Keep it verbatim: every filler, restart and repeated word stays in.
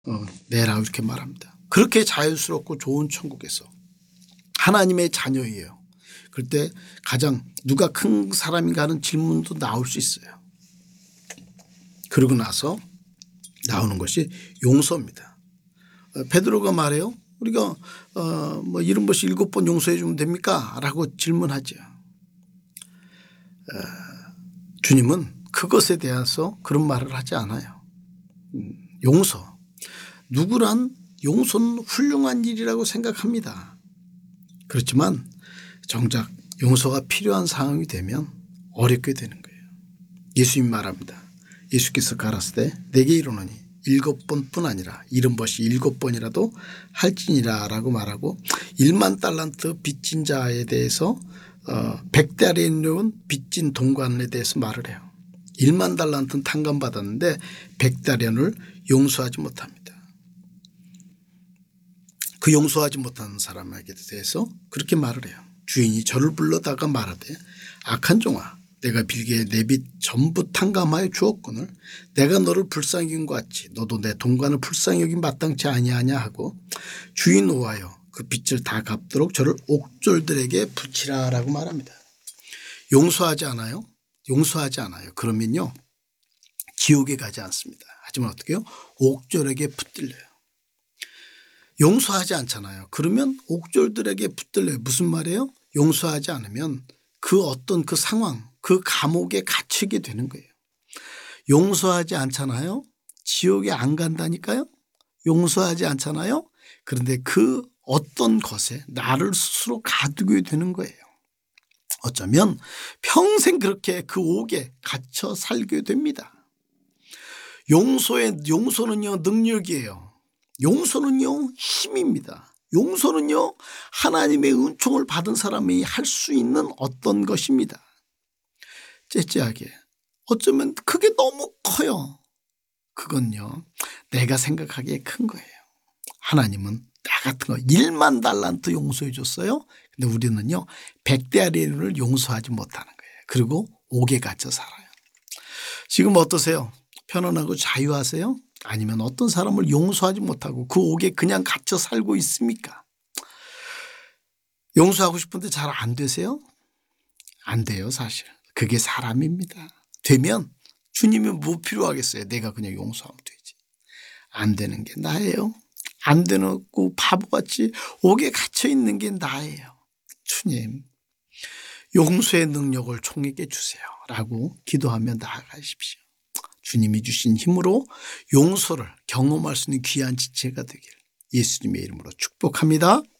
어, 내라고 이렇게 말합니다. 그렇게 자유스럽고 좋은 천국에서 하나님의 자녀예요. 그럴 때 가장 누가 큰 사람인가 하는 질문도 나올 수 있어요. 그러고 나서 나오는 것이 용서입니다. 베드로가 말해요. 우리가 어 뭐 이런 것이 일곱 번 용서해 주면 됩니까? 라고 질문하죠. 어 주님은 그것에 대해서 그런 말을 하지 않아요. 용서. 누구란 용서는 훌륭한 일이라고 생각합니다. 그렇지만 정작 용서가 필요한 상황이 되면 어렵게 되는 거예요. 예수님 말합니다. 예수께서 가라사대 때 내게 이르노니 일곱 번뿐 아니라 이런 것이 일곱 번이라도 할지니라 라고 말하고 일만 달란트 빚진 자에 대해서 어 백달러인 빚진 동관에 대해서 말을 해요. 일만 달란트는 탕감받았는데 백달러를 용서하지 못합니다. 그 용서하지 못하는 사람에게 대해서 그렇게 말을 해요. 주인이 저를 불러다가 말하되 악한 종아 내가 빌게 내 빚 전부 탕감하여 주었거늘 내가 너를 불쌍히 여긴 것 같이 너도 내 동관을 불쌍히 여긴 마땅치 아니하냐 하고 주인 노하여 그 빚을 다 갚도록 저를 옥졸들에게 붙이라 라고 말합니다. 용서하지 않아요? 용서하지 않아요. 그러면요 지옥에 가지 않습니다. 하지만 어떻게 해요? 옥졸에게 붙들려요. 용서하지 않잖아요. 그러면 옥졸들에게 붙들려요. 무슨 말이에요? 용서하지 않으면 그 어떤 그 상황 그 감옥에 갇히게 되는 거예요. 용서하지 않잖아요. 지옥에 안 간다니까요. 용서하지 않잖아요. 그런데 그 어떤 것에 나를 스스로 가두게 되는 거예요. 어쩌면 평생 그렇게 그 옥에 갇혀 살게 됩니다. 용서의 용서는요 능력이에요. 용서는요 힘입니다. 용서는요 하나님의 은총을 받은 사람이 할 수 있는 어떤 것입니다. 째째하게 어쩌면 그게 너무 커요. 그건요 내가 생각하기에 큰 거예요. 하나님은 나 같은 거 일만 달란트 용서해 줬어요. 근데 우리는요 백달러를 용서하지 못하는 거예요. 그리고 옥에 갇혀 살아요. 지금 어떠세요? 편안하고 자유하세요? 아니면 어떤 사람을 용서하지 못하고 그 옥에 그냥 갇혀 살고 있습니까? 용서하고 싶은데 잘 안 되세요? 안 돼요 사실. 그게 사람입니다. 되면 주님이 뭐 필요하겠어요. 내가 그냥 용서하면 되지. 안 되는 게 나예요. 안 되고 바보같이 옥에 갇혀 있는 게 나예요. 주님 용서의 능력을 총에게 주세요 라고 기도하며 나아가십시오. 주님이 주신 힘으로 용서를 경험할 수 있는 귀한 지체가 되길 예수님의 이름으로 축복합니다.